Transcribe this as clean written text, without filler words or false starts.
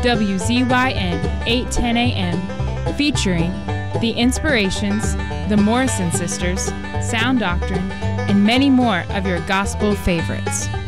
WZYN 810 AM, featuring The Inspirations, the Morrison Sisters, Sound Doctrine, and many more of your gospel favorites.